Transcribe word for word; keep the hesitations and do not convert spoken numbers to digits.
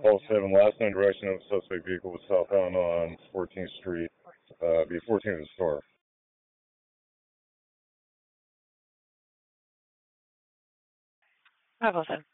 Call seven, last known direction of suspect vehicle was southbound on fourteenth Street, uh, be fourteenth of the store. five oh seven.